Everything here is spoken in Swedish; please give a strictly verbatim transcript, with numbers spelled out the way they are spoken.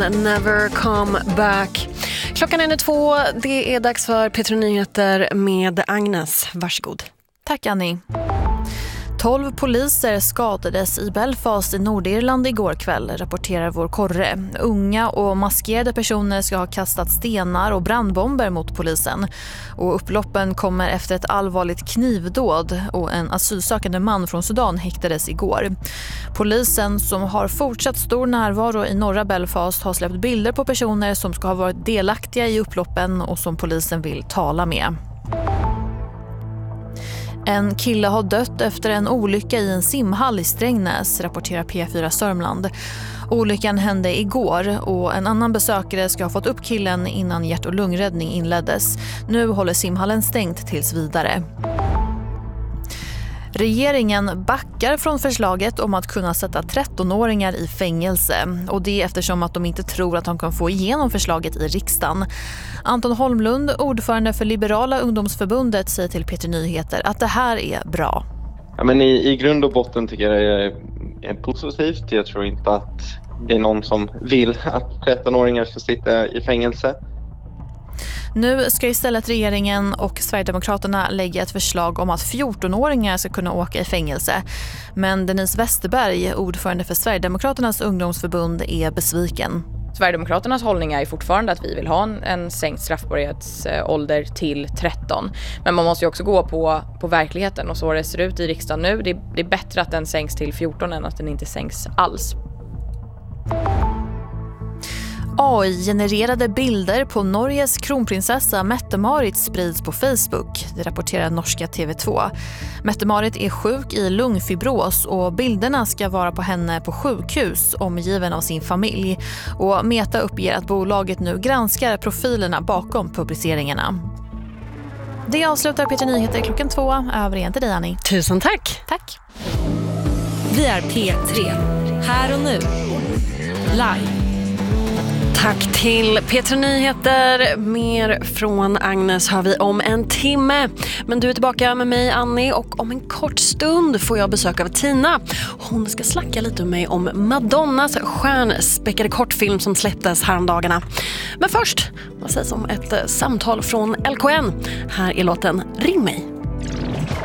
Never come back. Klockan är två. Det är dags för P tre Nyheter med Agnes. Varsågod. Tack Annie. tolv poliser skadades i Belfast i Nordirland igår kväll, rapporterar vår korre. Unga och maskerade personer ska ha kastat stenar och brandbomber mot polisen. Och upploppen kommer efter ett allvarligt knivdåd och en asylsökande man från Sudan häktades igår. Polisen, som har fortsatt stor närvaro i norra Belfast, har släppt bilder på personer som ska ha varit delaktiga i upploppen och som polisen vill tala med. En kille har dött efter en olycka i en simhall i Strängnäs, rapporterar P fyra Sörmland. Olyckan hände igår och en annan besökare ska ha fått upp killen innan hjärt- och lungräddning inleddes. Nu håller simhallen stängt tills vidare. Regeringen backar från förslaget om att kunna sätta trettonåringar i fängelse, och det eftersom att de inte tror att de kan få igenom förslaget i riksdagen. Anton Holmlund, ordförande för Liberala ungdomsförbundet, säger till P tre Nyheter att det här är bra. Ja, men i, i grund och botten tycker jag det är, är positivt. Jag tror inte att det är någon som vill att trettonåringar ska sitta i fängelse. Nu ska istället regeringen och Sverigedemokraterna lägga ett förslag om att fjortonåringar ska kunna åka i fängelse. Men Denise Westerberg, ordförande för Sverigedemokraternas ungdomsförbund, är besviken. Sverigedemokraternas hållning är fortfarande att vi vill ha en, en sänkt straffbarhetsålder till tretton. Men man måste ju också gå på, på verkligheten och så det ser ut i riksdagen nu. Det, det är bättre att den sänks till fjorton än att den inte sänks alls. A I-genererade bilder på Norges kronprinsessa Mette-Marit sprids på Facebook, det rapporterar norska T V två. Mette-Marit är sjuk i lungfibros och bilderna ska vara på henne på sjukhus omgiven av sin familj. Och Meta uppger att bolaget nu granskar profilerna bakom publiceringarna. Det avslutar P tre Nyheter klockan två. Över igen till dig, Annie. Tusen tack. Tack. Vi är P tre. Här och nu. Live. Tack till P tre Nyheter. Mer från Agnes har vi om en timme. Men du är tillbaka med mig, Annie, och om en kort stund får jag besök av Tina. Hon ska slacka lite med mig om Madonnas stjärnspäckade kortfilm som släpptes häromdagarna. Men först, vad sägs om ett samtal från L K N? Här är låten Ring mig.